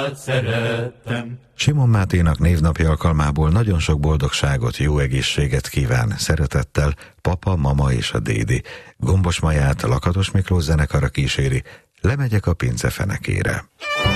szerettem. Simon Máténak névnapja alkalmából nagyon sok boldogságot, jó egészséget kíván szeretettel papa, mama és a dédi. Gombos Maját a Lakatos Miklós zenekara kíséri, Lemegyek a pince fenekére.